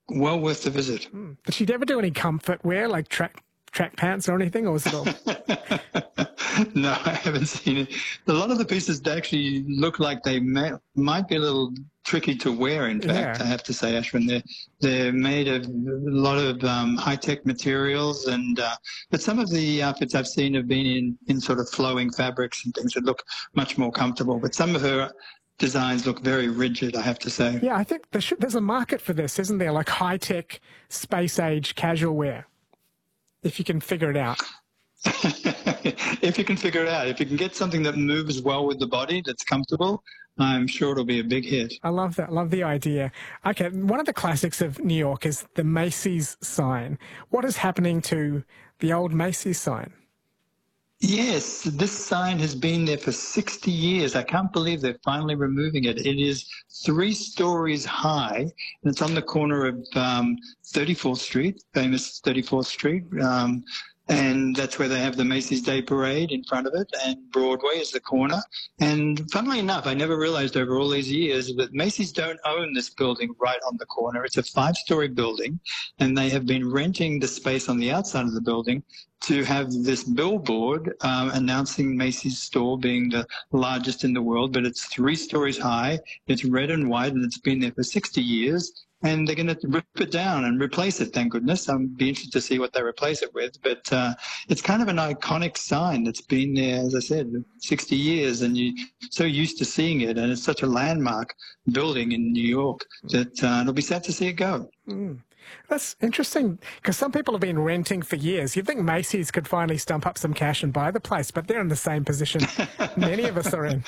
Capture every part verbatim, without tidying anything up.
well worth the visit. Mm. Did she ever do any comfort wear, like track track pants or anything, or was it all? No, I haven't seen it. A lot of the pieces actually look like they may, might be a little tricky to wear, in fact, Yeah. I have to say, Ashwin. They're, they're made of a lot of um, high-tech materials, and uh, but some of the outfits I've seen have been in, in sort of flowing fabrics and things that look much more comfortable. But some of her designs look very rigid, I have to say. Yeah, I think there should, there's a market for this, isn't there? Like high-tech, space-age casual wear, if you can figure it out. If you can figure it out, if you can get something that moves well with the body, that's comfortable, I'm sure it'll be a big hit. I love that. Love the idea. Okay, one of the classics of New York is the Macy's sign. What is happening to the old Macy's sign? Yes, this sign has been there for sixty years. I can't believe they're finally removing it. It is three stories high, and it's on the corner of um, thirty-fourth Street, famous thirty-fourth Street. Um, and that's where they have the Macy's Day Parade in front of it, and Broadway is the corner. And funnily enough, I never realized over all these years that Macy's don't own this building right on the corner. It's a five-story building, and they have been renting the space on the outside of the building to have this billboard um, announcing Macy's store being the largest in the world, but it's three stories high, it's red and white, and it's been there for sixty years. And they're going to rip it down and replace it, thank goodness. I'll be interested to see what they replace it with. But uh, it's kind of an iconic sign that's been there, as I said, sixty years, and you're so used to seeing it. And it's such a landmark building in New York that uh, it'll be sad to see it go. Mm. That's interesting, because some people have been renting for years. You'd think Macy's could finally stump up some cash and buy the place, but they're in the same position many of us are in.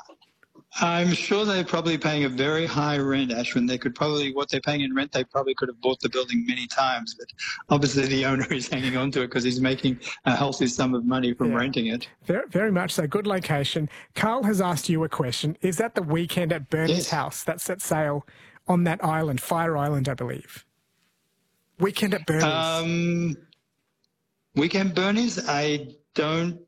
I'm sure they're probably paying a very high rent, Ashwin. They could probably, what they're paying in rent, they probably could have bought the building many times. But obviously the owner is hanging on to it because he's making a healthy sum of money from Yeah. renting it. Very, very much so. Good location. Carl has asked you a question. Is that the Weekend at Bernie's Yes. house that set sail on that island, Fire Island, I believe? Weekend at Bernie's. Um, Weekend Bernie's, I don't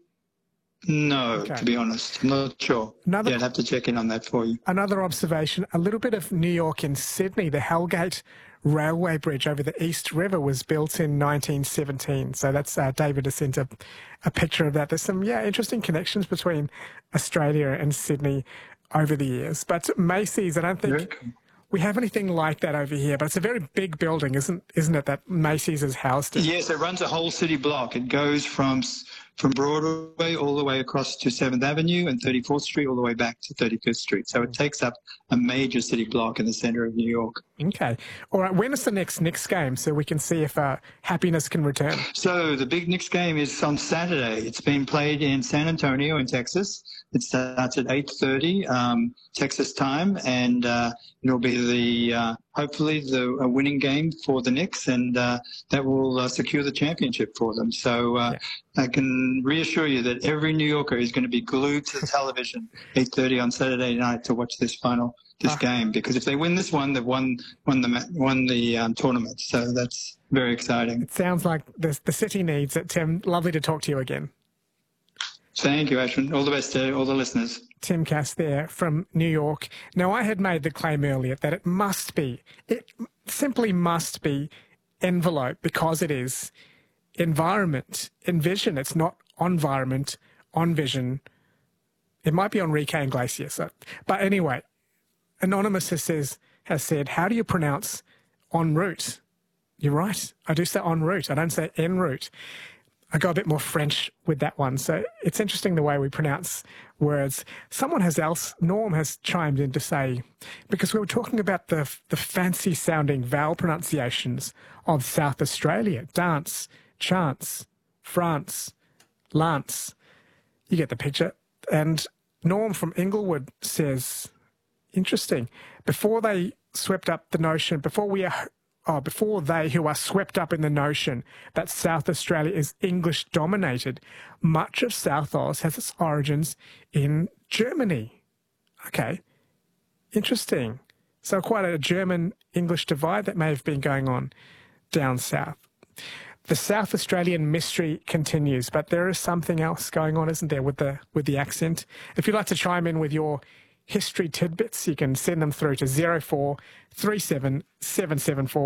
know, Okay. to be honest. I'm not sure. Another- Yeah, I'd have to check in on that for you. Another observation, a little bit of New York in Sydney. The Hellgate Railway Bridge over the East River was built in nineteen seventeen. So that's uh, David has sent a, a picture of that. There's some, yeah, interesting connections between Australia and Sydney over the years. But Macy's, I don't think Very cool. we have anything like that over here. But it's a very big building, isn't isn't it, that Macy's is housed in? Yes, it runs a whole city block. It goes from from Broadway all the way across to seventh Avenue and thirty-fourth Street all the way back to thirty-fifth Street. So it takes up a major city block in the center of New York. Okay. All right. When is the next Knicks game so we can see if uh, happiness can return? So the big Knicks game is on Saturday. It's being played in San Antonio in Texas. It starts at eight thirty um, Texas time, and uh, it'll be the uh, hopefully the a winning game for the Knicks, and uh, that will uh, secure the championship for them. So uh, Yeah. I can reassure you that every New Yorker is going to be glued to the television eight thirty on Saturday night to watch this final this Ah. game, because if they win this one, they've won won the ma- won the um, tournament. So that's very exciting. It sounds like the, the city needs it, Tim. Lovely to talk to you again. Thank you, Ashwin. All the best to all the listeners. Tim Cass there from New York. Now, I had made the claim earlier that it must be, it simply must be envelope, because it is environment, envision. It's not environment, on vision. It might be Enrique Iglesias. So, but anyway, Anonymous has, says, has said, how do you pronounce en route? You're right. I do say en route. I don't say en route. I go a bit more French with that one. So it's interesting the way we pronounce words. Someone has else, Norm has chimed in to say, because we were talking about the the fancy sounding vowel pronunciations of South Australia, dance, chance, France, lance. You get the picture. And Norm from Inglewood says, interesting, before they swept up the notion, before we are Oh, before they who are swept up in the notion that South Australia is English dominated, much of South Oz has its origins in Germany. Okay, interesting. So quite a German-English divide that may have been going on down south. The South Australian mystery continues, but there is something else going on, isn't there, with the with the accent? If you'd like to chime in with your history tidbits, you can send them through to zero four three seven seven seven four